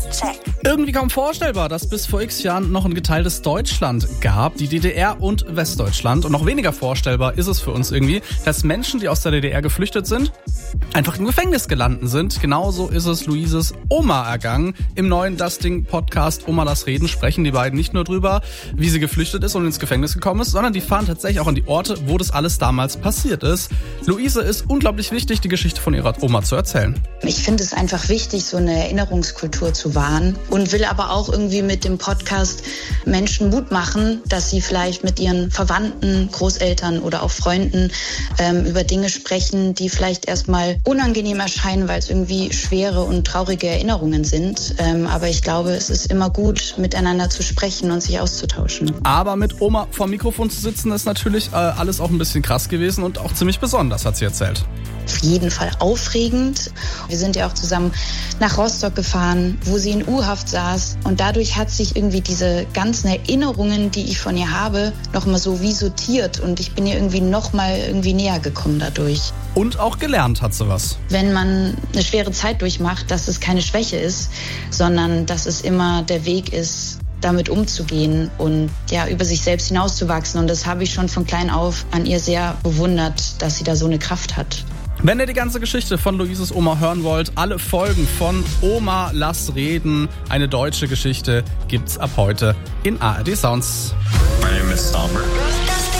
Check. Irgendwie kaum vorstellbar, dass bis vor x Jahren noch ein geteiltes Deutschland gab, die DDR und Westdeutschland. Und noch weniger vorstellbar ist es für uns irgendwie, dass Menschen, die aus der DDR geflüchtet sind, einfach im Gefängnis gelandet sind. Genauso ist es Luises Oma ergangen. Im neuen Das Ding-Podcast Oma lass reden sprechen die beiden nicht nur drüber, wie sie geflüchtet ist und ins Gefängnis gekommen ist, sondern die fahren tatsächlich auch an die Orte, wo das alles damals passiert ist. Luise ist unglaublich wichtig, die Geschichte von ihrer Oma zu erzählen. Ich finde es einfach wichtig, so eine Erinnerungskultur zu wahren und will aber auch irgendwie mit dem Podcast Menschen Mut machen, dass sie vielleicht mit ihren Verwandten, Großeltern oder auch Freunden über Dinge sprechen, die vielleicht erstmal unangenehm erscheinen, weil es irgendwie schwere und traurige Erinnerungen sind. Aber ich glaube, es ist immer gut, miteinander zu sprechen und sich auszutauschen. Aber mit Oma vor dem Mikrofon zu sitzen, ist natürlich alles auch ein bisschen krass gewesen und auch ziemlich besonders, hat sie erzählt. Auf jeden Fall aufregend. Wir sind ja auch zusammen nach Rostock gefahren, wo sie in U-Haft saß. Und dadurch hat sich irgendwie diese ganzen Erinnerungen, die ich von ihr habe, nochmal so wie sortiert. Und ich bin ihr irgendwie nochmal näher gekommen dadurch. Und auch gelernt hat sie was. Wenn man eine schwere Zeit durchmacht, dass es keine Schwäche ist, sondern dass es immer der Weg ist, damit umzugehen und ja, über sich selbst hinauszuwachsen. Und das habe ich schon von klein auf an ihr sehr bewundert, dass sie da so eine Kraft hat. Wenn ihr die ganze Geschichte von Luises Oma hören wollt, alle Folgen von Oma lass reden, eine deutsche Geschichte, gibt's ab heute in ARD Sounds. My name is Somber.